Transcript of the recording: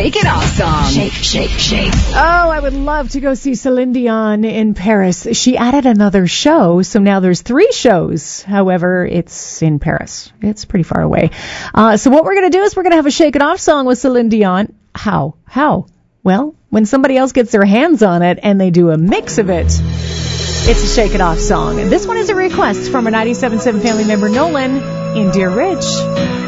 Shake It Off song. Shake, shake, shake. Oh, I would love to go see Celine Dion in Paris. She added another show, so now there's 3 shows. However, it's in Paris. It's pretty far away. So what we're going to do is we're going to have a Shake It Off song with Celine Dion. How? Well, when somebody else gets their hands on it and they do a mix of it, it's a Shake It Off song. And this one is a request from a 97.7 family member, Nolan, in Deer Ridge.